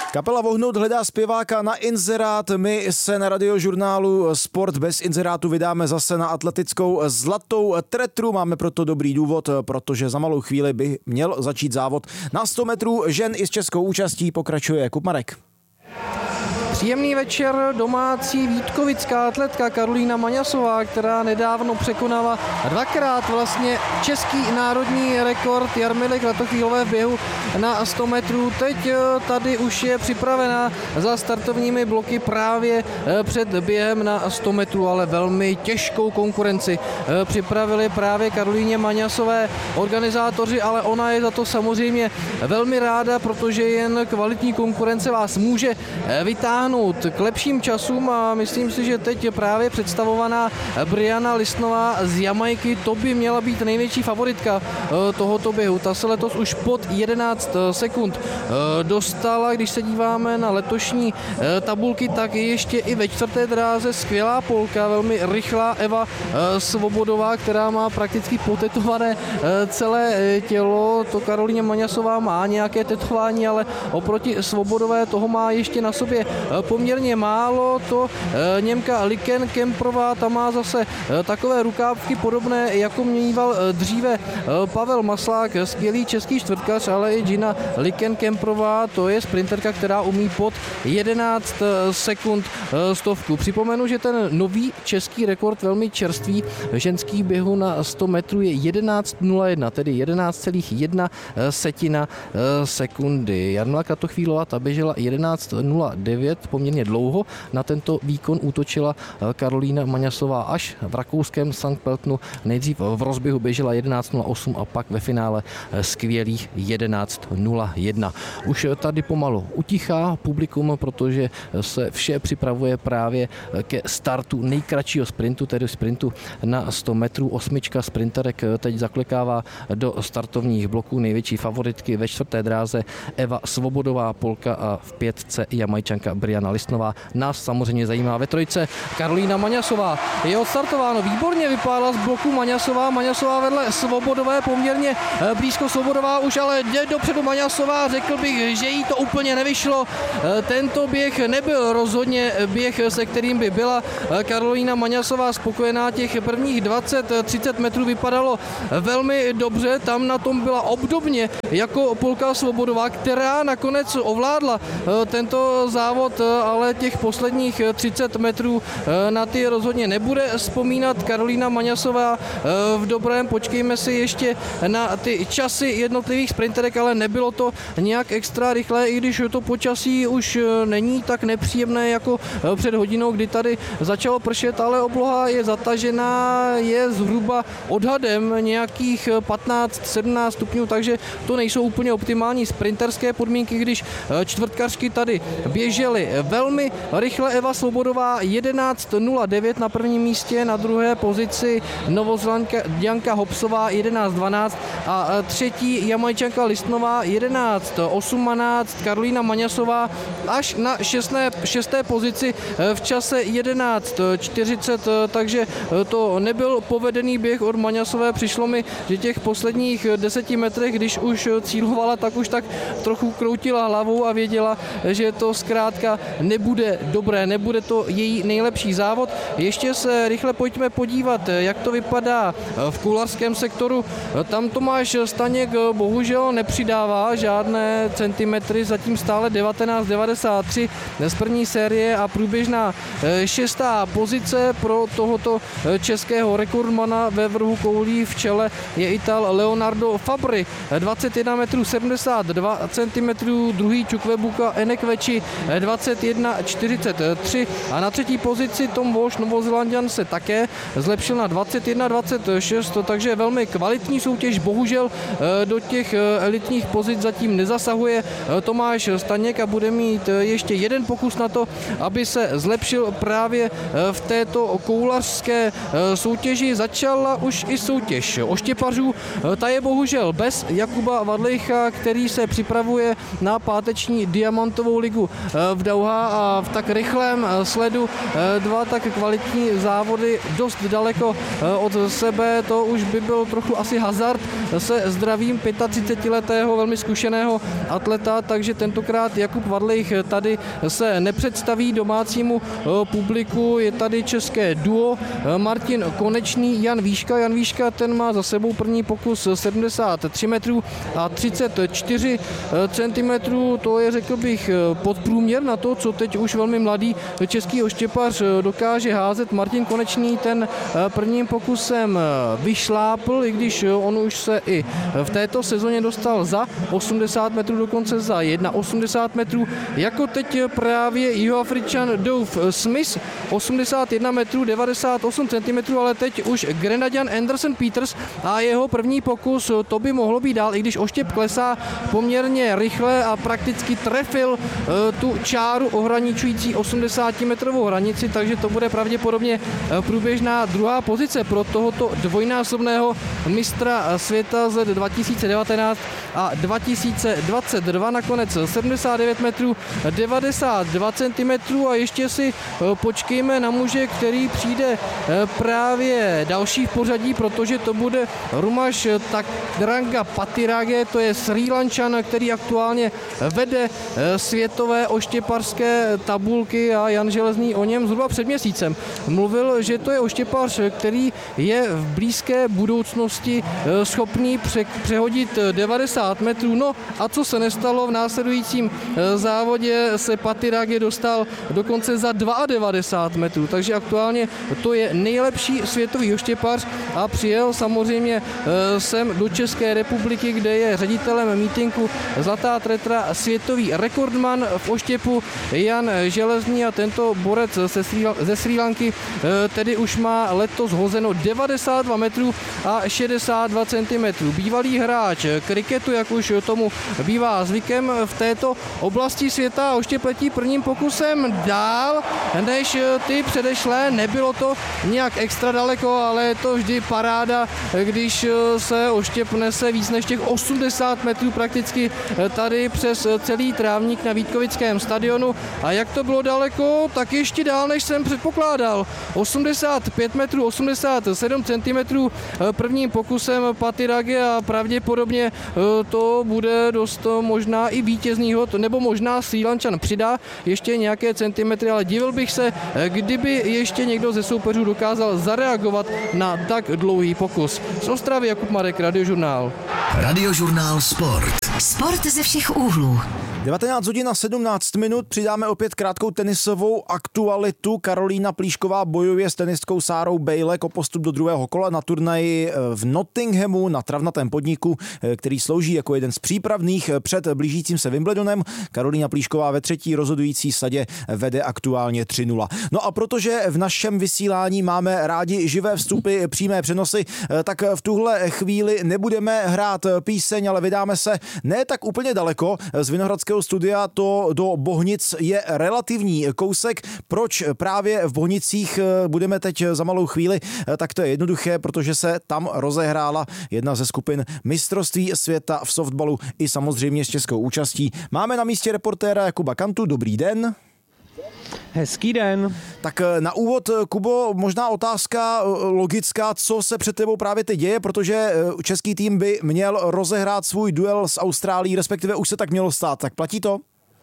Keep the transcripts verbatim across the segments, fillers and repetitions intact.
Kapela Vohnout hledá zpěváka na inzerát. My se na radiožurnálu Sport bez inzerátu vydáme zase na atletickou zlatou tretru. Máme proto dobrý důvod, protože za malou chvíli by měl začít závod na sto metrů žen i s českou účastí. Pokračuje Jakub Marek. Příjemný večer, domácí vítkovická atletka Karolína Maňasová, která nedávno překonala dvakrát vlastně český národní rekord Jarmily Kratochvílové v běhu na sto metrů. Teď tady už je připravená za startovními bloky právě před během na sto metrů, ale velmi těžkou konkurenci připravili právě Karolíně Maňasové organizátoři, ale ona je za to samozřejmě velmi ráda, protože jen kvalitní konkurence vás může vytáhnout k lepším časům a myslím si, že teď je právě představovaná Brianna Listnová z Jamajky. To by měla být největší favoritka tohoto běhu. Ta se letos už pod jedenáct sekund dostala. Když se díváme na letošní tabulky, tak je ještě i ve čtvrté dráze skvělá Polka, velmi rychlá Eva Svobodová, která má prakticky potetované celé tělo. To Karolína Maňasová má nějaké tetování, ale oproti Svobodové toho má ještě na sobě poměrně málo. To Němka Liken Kemprová, ta má zase takové rukávky podobné, jako měníval dříve Pavel Maslák, skvělý český čtvrtkař, ale i Gina Liken Kemprová, to je sprinterka, která umí pod jedenáct sekund stovku. Připomenu, že ten nový český rekord, velmi čerstvý ženský běhu na sto metrů je jedenáct nula jedna, tedy jedenáct celá jedna sekundy. Jarmila Kratochvílová, ta běžela jedenáct nula devět, poměrně dlouho na tento výkon útočila Karolína Maňasová až v rakouském Sankt Pöltenu. Nejdřív v rozběhu běžela jedenáct nula osm a pak ve finále skvělých jedenáct nula jedna. Už tady pomalu utichá publikum, protože se vše připravuje právě ke startu nejkratšího sprintu, tedy sprintu na sto metrů. Osmička sprinterek teď zaklekává do startovních bloků. Největší favoritky ve čtvrté dráze Eva Svobodová, Polka, a v pětce Jamajčanka Brianna Listnová. Nás samozřejmě zajímá ve trojce Karolína Maňasová. Je odstartováno, výborně vypadala z bloku Maňasová. Maňasová vedle Svobodové, poměrně blízko Svobodová už, ale jde dopředu Maňasová. Řekl bych, že jí to úplně nevyšlo. Tento běh nebyl rozhodně běh, se kterým by byla Karolína Maňasová spokojená. Těch prvních dvacet třicet metrů vypadalo velmi dobře. Tam na tom byla obdobně jako Polka Svobodová, která nakonec ovládla tento závod, ale těch posledních třicet metrů na ty rozhodně nebude vzpomínat Karolína Maňasová v dobrém. Počkejme si ještě na ty časy jednotlivých sprinterek, ale nebylo to nějak extra rychlé, i když to počasí už není tak nepříjemné jako před hodinou, kdy tady začalo pršet, ale obloha je zatažená, je zhruba odhadem nějakých patnáct sedmnáct stupňů, takže to nejsou úplně optimální sprinterské podmínky, když čtvrtkařky tady běžely velmi rychle. Eva Svobodová jedenáct nula devět na prvním místě, na druhé pozici Novozélanďanka Janka Hobsová jedenáct dvanáct a třetí Jamajčanka Listnová jedenáct osmnáct. Karolína Maňasová až na šesté, šesté pozici v čase jedenáct čtyřicet, takže to nebyl povedený běh od Maňasové. Přišlo mi, že těch posledních deseti metrech, když už cílovala, tak už tak trochu kroutila hlavou a věděla, že to zkrátka nebude dobré, nebude to její nejlepší závod. Ještě se rychle pojďme podívat, jak to vypadá v kolarském sektoru. Tam Tomáš Staněk bohužel nepřidává žádné centimetry, zatím stále devatenáct devadesát tři z první série a průběžná šestá pozice pro tohoto českého rekordmana ve vrhu koulí. V čele je Ital Leonardo Fabri, dvacet jedna metrů sedmdesát dva centimetrů, druhý Čukwebuka Enekveči dvacet jedna čtyřicet tři a na třetí pozici Tom Walsh, Novozélanďan, se také zlepšil na dvacet jedna dvacet šest, takže velmi kvalitní soutěž. Bohužel do těch elitních pozic zatím nezasahuje Tomáš Staněk a bude mít ještě jeden pokus na to, aby se zlepšil právě v této koulařské soutěži. Začala už i soutěž oštěpařů, ta je bohužel bez Jakuba Vadlejcha, který se připravuje na páteční diamantovou ligu v Dauhá. dlouhá a v tak rychlém sledu dva tak kvalitní závody dost daleko od sebe, to už by byl trochu asi hazard se zdravím třicetiletého velmi zkušeného atleta, takže tentokrát Jakub Vadlich tady se nepředstaví domácímu publiku, je tady české duo Martin Konečný, Jan Výška. Jan Výška, ten má za sebou první pokus sedmdesát tři metrů a třicet čtyři centimetrů, to je, řekl bych, podprůměr na to, co teď už velmi mladý český oštěpař dokáže házet. Martin Konečný ten prvním pokusem vyšlápl, i když on už se i v této sezóně dostal za osmdesát metrů, dokonce za osmdesát jedna metrů, jako teď právě Jihoafričan Dove Smith, osmdesát jedna metrů, devadesát osm centimetrů, ale teď už Grenadian Anderson Peters a jeho první pokus, to by mohlo být dál, i když oštěp klesá poměrně rychle a prakticky trefil tu čáru ohraničující osmdesátimetrovou hranici, takže to bude pravděpodobně průběžná druhá pozice pro tohoto dvojnásobného mistra světa z dva tisíce devatenáct a dva tisíce dvacet dva, nakonec sedmdesát devět metrů, devadesát dva centimetrů a ještě si počkejme na muže, který přijde právě další v pořadí, protože to bude Rumaš Takranga Patirage, to je Srí Lančan, který aktuálně vede světové oštěpařské tabulky a Jan Železný o něm zhruba před měsícem mluvil, že to je oštěpař, který je v blízké budoucnosti schopný přehodit devadesát metrů. No a co se nestalo, v následujícím závodě se Patirage dostal dokonce za devadesát dva metrů, takže aktuálně to je nejlepší světový oštěpař a přijel samozřejmě sem do České republiky, kde je ředitelem mítinku Zlatá tretra světový rekordman v oštěpu Jan Železný a tento borec ze Srí, ze Srí Lanky tedy už má letos hozeno devadesát dva metrů a šedesát dva centimetrů. Bývalý hráč kriketu, jak už tomu bývá zvykem v této oblasti světa, oštěp letí prvním pokusem dál než ty předešlé. Nebylo to nějak extra daleko, ale je to vždy paráda, když se oštěp nese víc než těch osmdesát metrů prakticky tady přes celý trávník na Vítkovickém stadionu. A jak to bylo daleko, tak ještě dál, než jsem předpokládal. osmdesát pět metrů, osmdesát sedm centimetrů prvním pokusem Patirage a pravděpodobně to bude dost možná i vítěznýho, nebo možná Srí Lančan přidá ještě nějaké centimetry, ale divil bych se, kdyby ještě někdo ze soupeřů dokázal zareagovat na tak dlouhý pokus. Z Ostravy Jakub Marek, Radiožurnál. Radiožurnál Sport. Sport ze všech úhlů. devatenáct hodin a sedmnáct minut, přidáme opět krátkou tenisovou aktualitu. Karolína Plíšková bojuje s tenistkou Sárou Bejlek o postup do druhého kola na turnaji v Nottinghamu na travnatém podniku, který slouží jako jeden z přípravných před blížícím se Wimbledonem. Karolína Plíšková ve třetí rozhodující sadě vede aktuálně tři nula. No a protože v našem vysílání máme rádi živé vstupy, přímé přenosy, tak v tuhle chvíli nebudeme hrát píseň, ale vydáme se ne tak úplně daleko z Vinohradského studia, to do Bohnic je relativní kousek. Proč právě v Bohnicích budeme teď za malou chvíli? Tak to je jednoduché, protože se tam rozehrála jedna ze skupin mistrovství světa v softballu i samozřejmě s českou účastí. Máme na místě reportéra Jakuba Kantu. Dobrý den. Hezký den. Tak na úvod, Kubo, možná otázka logická, co se před tebou právě teď děje, protože český tým by měl rozehrát svůj duel s Austrálií, respektive už se tak mělo stát. Tak platí to?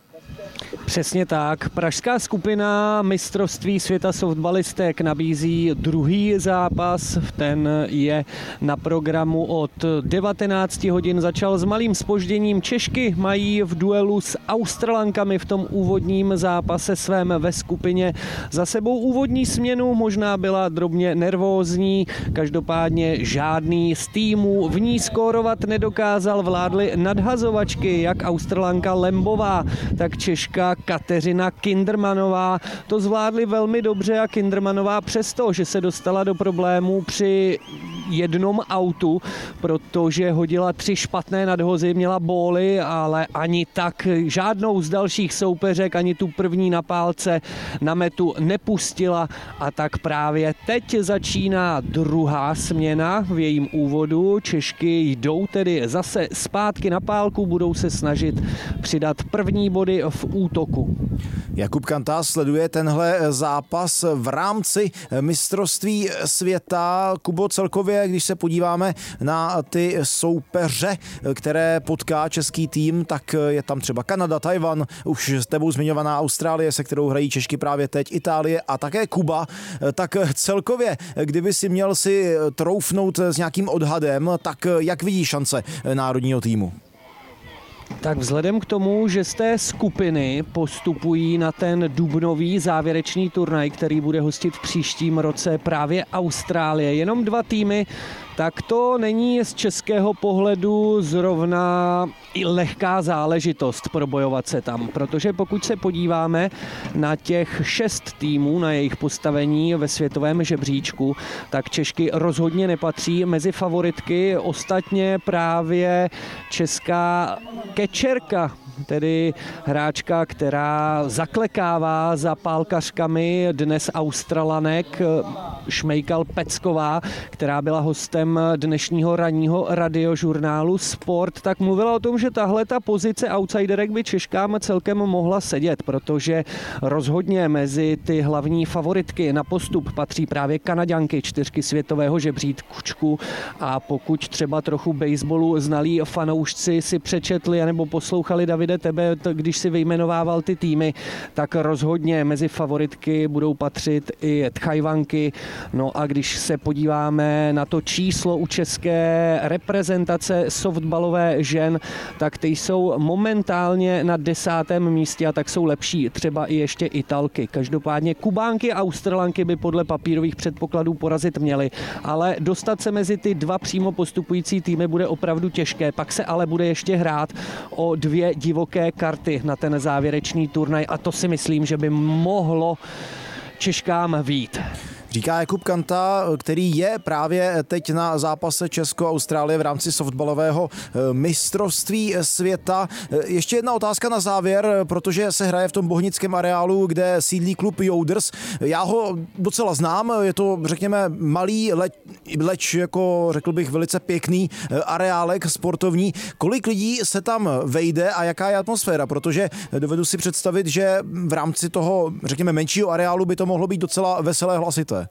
Přesně tak. Pražská skupina mistrovství světa softballistek nabízí druhý zápas. Ten je na programu od devatenáct hodin. Začal s malým zpožděním. Češky mají v duelu s Australankami v tom úvodním zápase svém ve skupině za sebou úvodní směnu. Možná byla drobně nervózní. Každopádně žádný z týmů v ní skórovat nedokázal. Vládly nadhazovačky, jak Australanka Lembová, tak Češka Kateřina Kindermanová. To zvládli velmi dobře a Kindermanová přesto, že se dostala do problémů při jednom autu, protože hodila tři špatné nadhozy, měla góly, ale ani tak žádnou z dalších soupeřek, ani tu první na pálce na metu nepustila a tak právě teď začíná druhá směna v jejím úvodu. Češky jdou tedy zase zpátky na pálku, budou se snažit přidat první body v útoku. Jakub Kanta sleduje tenhle zápas v rámci mistrovství světa. Kubo, celkově, když se podíváme na ty soupeře, které potká český tým, tak je tam třeba Kanada, Tajvan, už s tebou zmiňovaná Austrálie, se kterou hrají Češky právě teď, Itálie a také Kuba. Tak celkově, kdyby si měl si troufnout s nějakým odhadem, tak jak vidí šance národního týmu? Tak vzhledem k tomu, že z té skupiny postupují na ten dubnový závěrečný turnaj, který bude hostit v příštím roce právě Austrálie, jenom dva týmy, tak to není z českého pohledu zrovna i lehká záležitost probojovat se tam, protože pokud se podíváme na těch šest týmů, na jejich postavení ve světovém žebříčku, tak Češky rozhodně nepatří mezi favoritky, ostatně právě česká kečerka, tedy hráčka, která zaklekává za pálkařkami, dnes Australanek Šmejkal Pecková, která byla hostem dnešního ranního radiožurnálu Sport, tak mluvila o tom, že tahle ta pozice outsiderek by Češkám celkem mohla sedět, protože rozhodně mezi ty hlavní favoritky na postup patří právě Kanaďanky, čtyřky světového žebříčku, a pokud třeba trochu baseballu znalí fanoušci si přečetli anebo poslouchali Davide tebe, když si vyjmenovával ty týmy, tak rozhodně mezi favoritky budou patřit i Tchajvanky. No a když se podíváme na to číslo u české reprezentace softballové žen, tak ty jsou momentálně na desátém místě a tak jsou lepší třeba i ještě Italky. Každopádně Kubánky a Australanky by podle papírových předpokladů porazit měly, ale dostat se mezi ty dva přímo postupující týmy bude opravdu těžké. Pak se ale bude ještě hrát o dvě divoké karty na ten závěrečný turnaj a to si myslím, že by mohlo Češkám vyjít. Říká Jakub Kanta, který je právě teď na zápase Česko-Austrálie v rámci softballového mistrovství světa. Ještě jedna otázka na závěr, protože se hraje v tom bohnickém areálu, kde sídlí klub Jouders. Já ho docela znám, je to, řekněme, malý, leč, leč jako řekl bych velice pěkný areálek sportovní. Kolik lidí se tam vejde a jaká je atmosféra? Protože dovedu si představit, že v rámci toho, řekněme, menšího areálu by to mohlo být docela veselé, hlasité.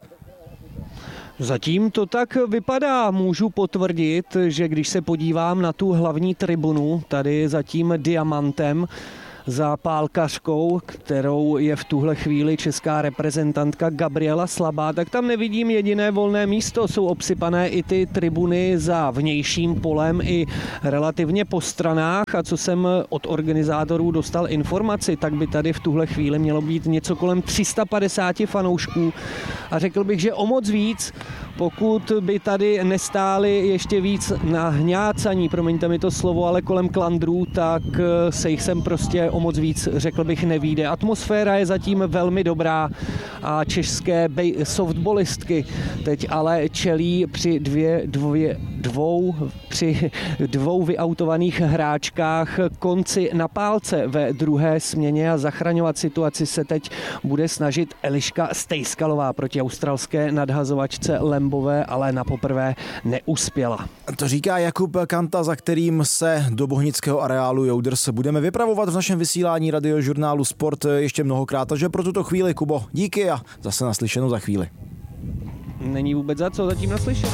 Zatím to tak vypadá. Můžu potvrdit, že když se podívám na tu hlavní tribunu, tady za tím diamantem, za pálkařkou, kterou je v tuhle chvíli česká reprezentantka Gabriela Slabá, tak tam nevidím jediné volné místo. Jsou obsypané i ty tribuny za vnějším polem i relativně po stranách, a co jsem od organizátorů dostal informaci, tak by tady v tuhle chvíli mělo být něco kolem tři sta padesát fanoušků a řekl bych, že o moc víc, pokud by tady nestáli ještě víc nahňácaní, promiňte mi to slovo, ale kolem klandrů, tak se jich sem prostě o moc víc, řekl bych, nevíde. Atmosféra je zatím velmi dobrá a české softballistky teď ale čelí při dvě, dvě, dvou, při dvou vyautovaných hráčkách konci na pálce ve druhé směně a zachraňovat situaci se teď bude snažit Eliška Stejskalová proti australské nadhazovačce Lembové, ale na poprvé neuspěla. To říká Jakub Kanta, za kterým se do bohnického areálu Jouders budeme vypravovat v našem vysílání radiožurnálu Sport ještě mnohokrát. Takže pro tuto chvíli, Kubo, díky a zase naslyšenou za chvíli. Není vůbec za co, zatím naslyšenou.